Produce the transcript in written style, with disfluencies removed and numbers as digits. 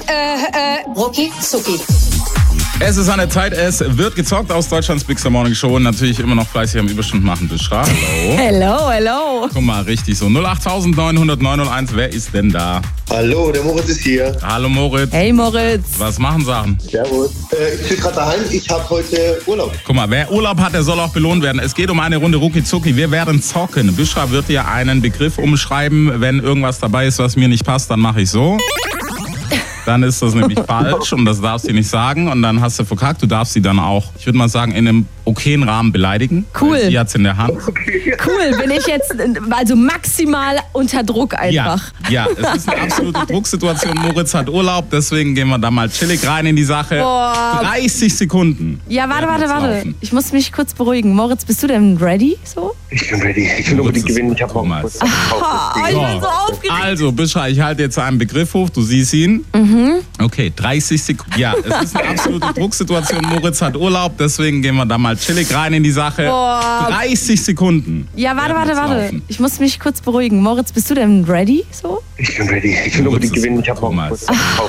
Rucki Zucki. Es ist an der Zeit, es wird gezockt aus Deutschlands Big Star Morning Show und natürlich immer noch fleißig am Überstunden machen. Bishra, hallo. Hello. Guck mal, richtig so. 08900 wer ist denn da? Hallo, der Moritz ist hier. Hallo Moritz. Hey Moritz. Was machen Sachen? Servus. Ich bin gerade daheim, ich habe heute Urlaub. Guck mal, wer Urlaub hat, der soll auch belohnt werden. Es geht um eine Runde Rucki Zucki. Wir werden zocken. Bishra wird dir einen Begriff umschreiben. Wenn irgendwas dabei ist, was mir nicht passt, dann mache ich so. Dann ist das nämlich falsch und das darfst du nicht sagen und dann hast du verkackt. Du darfst sie dann auch, ich würde mal sagen, in einem okayen Rahmen beleidigen. Cool. Sie hat's in der Hand. Cool, bin ich jetzt also maximal unter Druck einfach. Ja, es ist eine absolute Drucksituation. Moritz hat Urlaub, deswegen gehen wir da mal chillig rein in die Sache. Boah. 30 Sekunden. Ja, warte. Laufen. Ich muss mich kurz beruhigen. Moritz, bist du denn ready so? Ich bin ready. Ich will unbedingt gewinnen. Ich habe auch Thomas. Ich bin so aufgeregt. Also, Bishra, ich halte jetzt einen Begriff hoch, du siehst ihn. Okay, 30 Sekunden. Ja, es ist eine absolute Drucksituation. Moritz hat Urlaub, deswegen gehen wir da mal chillig rein in die Sache. Boah. 30 Sekunden. Ja, warte. Ich muss mich kurz beruhigen. Moritz, bist du denn ready so? Ich bin ready. Ich will unbedingt gewinnen. Ich habe auch Thomas.